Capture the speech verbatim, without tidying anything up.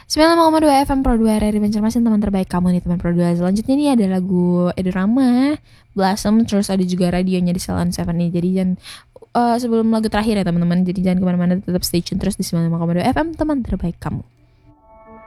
sembilan puluh lima koma dua F M Pro dua R R I Banjarmasin, teman terbaik kamu nih teman Pro dua. Selanjutnya nih ada lagu Edorama, Blossom, terus ada juga radionya di Salon Seven nih. Jadi jangan uh, sebelum lagu terakhir ya teman-teman. Jadi jangan kemana-mana, tetap stay tune terus di sembilan puluh lima koma dua F M teman terbaik kamu.